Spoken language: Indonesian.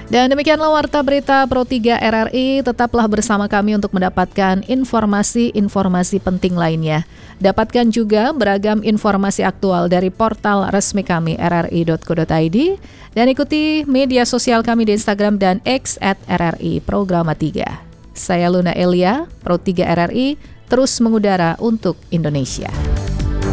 Dan demikianlah Warta Berita Pro 3 RRI. Tetaplah bersama kami untuk mendapatkan informasi-informasi penting lainnya. Dapatkan juga beragam informasi aktual dari portal resmi kami rri.co.id dan ikuti media sosial kami di Instagram dan X @RRI Programa 3. Saya Luna Elia, Pro 3 RRI, terus mengudara untuk Indonesia.